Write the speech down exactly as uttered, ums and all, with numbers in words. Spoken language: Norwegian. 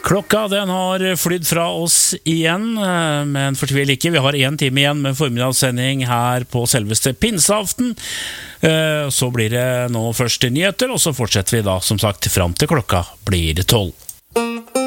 Klokka den har flydd fra oss igjen, men fortvil ikke, vi har en time igjen med formiddagssending her på selveste pinseaften. Så blir det nå først nyheter, og så fortsetter vi da som sagt fram til klokka blir tolv.